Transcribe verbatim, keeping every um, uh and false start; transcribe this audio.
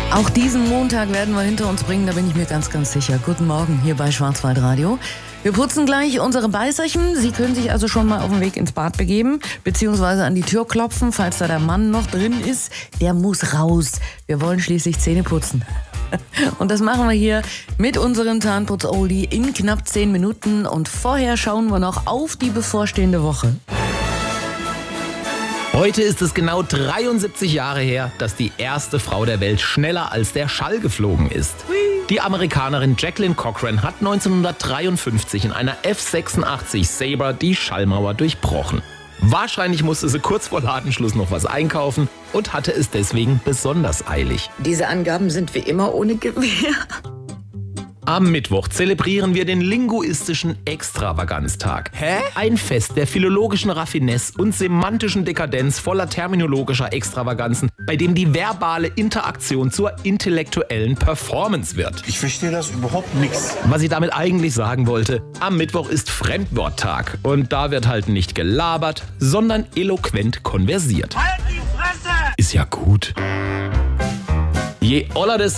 Auch diesen Montag werden wir hinter uns bringen, da bin ich mir ganz, ganz sicher. Guten Morgen hier bei Schwarzwaldradio. Wir putzen gleich unsere Beißerchen. Sie können sich also schon mal auf den Weg ins Bad begeben, beziehungsweise an die Tür klopfen, falls da der Mann noch drin ist. Der muss raus. Wir wollen schließlich Zähne putzen. Und das machen wir hier mit unserem Zahnputz-Oldie in knapp zehn Minuten. Und vorher schauen wir noch auf die bevorstehende Woche. Heute ist es genau dreiundsiebzig Jahre her, dass die erste Frau der Welt schneller als der Schall geflogen ist. Die Amerikanerin Jacqueline Cochran hat neunzehnhundertdreiundfünfzig in einer F sechsundachtzig Sabre die Schallmauer durchbrochen. Wahrscheinlich musste sie kurz vor Ladenschluss noch was einkaufen und hatte es deswegen besonders eilig. Diese Angaben sind wie immer ohne Gewähr. Am Mittwoch zelebrieren wir den linguistischen Extravaganztag. Hä? Ein Fest der philologischen Raffinesse und semantischen Dekadenz voller terminologischer Extravaganzen, bei dem die verbale Interaktion zur intellektuellen Performance wird. Ich verstehe das überhaupt nichts. Was ich damit eigentlich sagen wollte, am Mittwoch ist Fremdworttag und da wird halt nicht gelabert, sondern eloquent konversiert. Halt die Fresse! Ist ja gut. Je oller, desto